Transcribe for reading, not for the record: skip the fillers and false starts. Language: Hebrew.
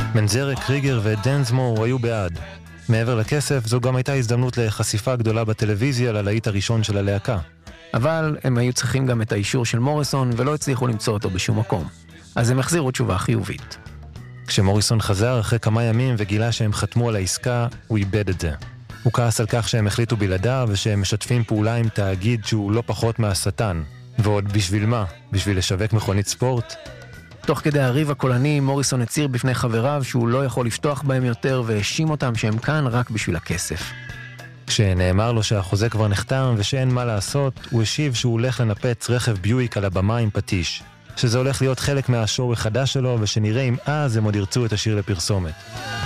מנזרה, קריגר ודנסמור היו בעד. מעבר לכסף, זו גם הייתה הזדמנות לחשיפה גדולה בטלוויזיה ללהיט הראשון של הלהקה. אבל הם היו צריכים גם את האישור של מוריסון ולא הצליחו למצוא אותו בשום מקום. אז הם החזירו תשובה חיובית. כשמוריסון חזר אחרי כמה ימים וגילה שהם חתמו על העסקה, הוא איבד את זה. הוא כעס על כך שהם החליטו בלעדיו ושהם משתפים פעולה עם תאגיד שהוא לא פחות מהשטן. ועוד בשביל מה? בשביל לשווק מכונית ספורט? תוך כדי הריב הקולני, מוריסון הצהיר בפני חבריו שהוא לא יכול לפתוח בהם יותר והאשים אותם שהם כאן רק בשביל הכסף. כשנאמר לו שהחוזה כבר נחתם ושאין מה לעשות, הוא השיב שהוא הולך לנפץ רכב ביואיק על הבמה עם פטיש. שזה הולך להיות חלק מהשור החדש שלו ושנראה אם אז הם עוד ירצו את השיר לפרסומת.